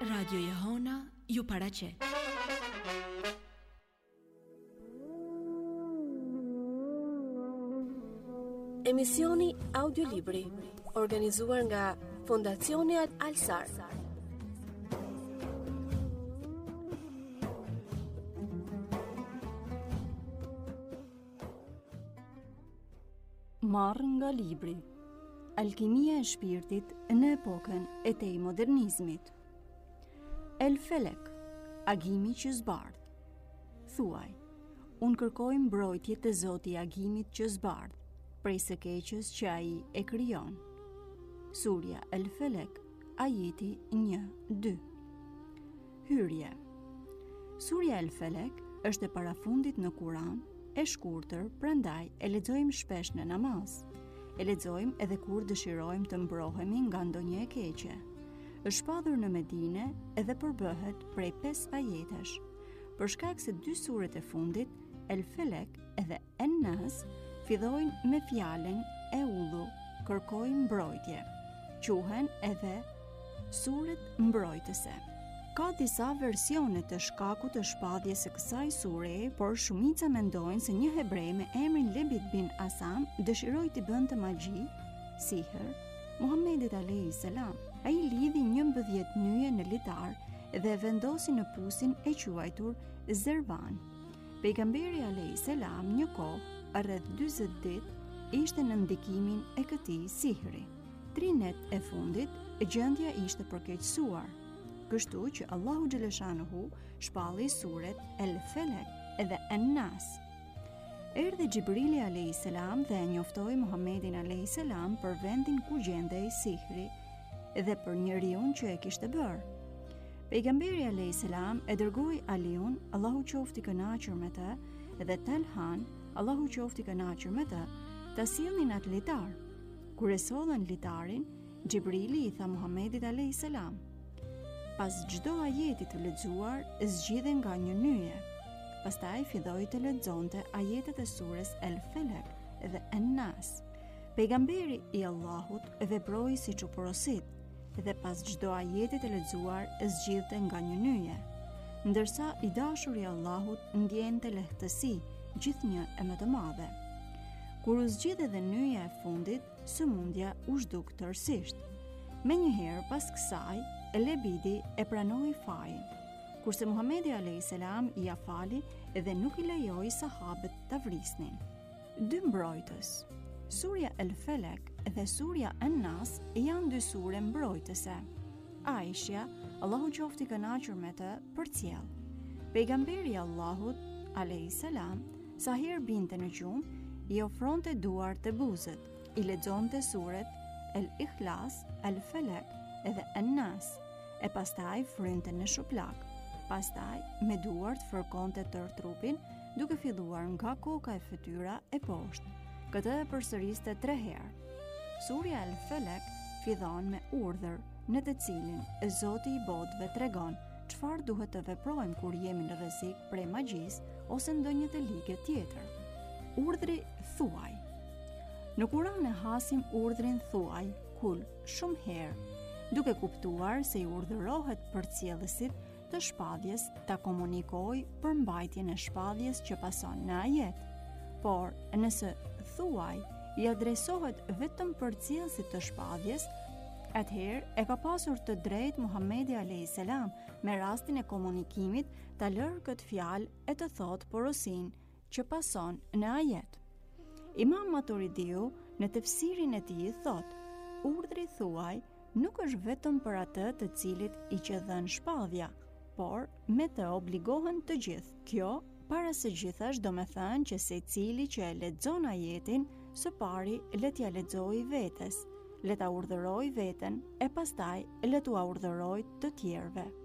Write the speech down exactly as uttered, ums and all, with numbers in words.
Radio Jehona ju paraqet. Emisioni audiolibri organizuar nga Fondacioni Al-Sar. Marrë nga libri Alkimia e shpirtit në epokën e te modernizmit. El Felek, agimi që zbardh. Thuaj, unë kërkoj mbrojtje të Zoti i agimit që zbardh, prej së keqes që ai e krijon. Surja El Felek, ajeti një dy. Hyrje. Surja El Felek është e parafundit në Kur'an, e shkurtër, prandaj e lexojmë shpesh në namaz. E lexojmë edhe kur dëshirojmë të mbrohemi nga ndonjë e keqe. Është shpallur në Medinë edhe përbëhet prej pesë ajetesh. Për shkak se dy suret e fundit, El Felek edhe En Nas, fillojnë me fjalën Eudhu, kërkoj mbrojtje. Quhen edhe suret mbrojtëse. Ka disa versione të shkakut të shpalljes së kësaj sureje, por shumica mendojnë se një hebrej me emrin Lebit bin Asam dëshiroi të bënte magji, siher, Muhamedit alayhis salam. Ai lidhi njëmbëdhjetë nyje në litar dhe e vendosi në pusin e quajtur Zervan. Pejgamberi alayhis salam një kohë rreth dyzet ditë ishte në ndikimin e këtij sihri. Trinet e fundit gjendja ishte përkeqësuar. Kështu që Allahu Xhaleshanuhu shpalli suret El Felek edhe En Nas. Erdhi Xhibrili alayhis salam dhe e njoftoi Muhamedit alayhis salam për vendin ku gjendej sihri dhe për njeriun që e kishte bërë. Pejgamberi alayhis salam e dërgoi Aliun, Allahu qoftë i kënaqur me të, dhe Talhan, Allahu qoftë i kënaqur me të, ta sillnin atë litar. Kur e sollën litarin, Xhibrili i tha Muhamedit alayhis salam: pas çdo ajeti të lexuar, zgjidhe nga një nyje. Pastaj filloi të lexonte ajetet e surës El Felek dhe En Nas. Pejgamberi i Allahut veproi siç u porosit, dhe pas çdo ajeti të lexuar, zgjidhte nga një nyje. Ndërsa i dashuri i Allahut ndjente lehtësi, gjithnjë e më të madhe. Kur u zgjidhe dhe nyja e fundit, sëmundja u zhduk tërësisht. Menjëherë pas kësaj, Lebidi e pranoi fajin, kurse Muhamedi alayhis salam i afali dhe nuk i lejoi sahabët ta vrisnin. Dy mbrojtës. Surja El Felek dhe surja En Nas janë dy sure mbrojtëse. Aisha, Allahu qoftë i kënaqur me të, përcjell: Pejgamberi i Allahut alayhis salam, sa herë binte në gjumë, i ofronte duar të buzët, i lexonte suret El Ikhlas, El Felek edhe En Nas, e pastaj frynte në shuplak. Pastaj me duart fërkonte tërë trupin, duke filluar nga koka e fytyra e poshtë. Këtë e përsëriste tre herë. Surja El Felek fillon me urdhër, në të cilin e Zoti i botëve tregon çfarë duhet të veprojmë kur jemi në rrezik prej magjisë ose ndonjë të ligë tjetër. Urdhri thuaj. Në Kur'an e hasim urdhrin thuaj kul shumë herë, duke kuptuar se i urdhërohet përcjellësit të shpalljes ta komunikojë për mbajtjen e shpalljes që pason në ajet. Por nëse thuaj i adresohet vetëm përcjellësit të shpalljes, atëherë e ka pasur të drejtë Muhamedi alayhis salam me rastin e komunikimit ta lërë këtë fjalë e të thotë porosin që pason në ajet. Imam Maturidiu në tefsirin e tij thotë: urdhri thuaj nuk është vetëm për atë të cilit i që dhën shpallja, por me të obligohen të gjithë. Kjo, para së gjithash, do me thënë që secili që e lexon ajetin, së pari le t'ja lexojë vetes, le ta urdhërojë veten e pastaj le t'ua urdhërojë të tjerëve.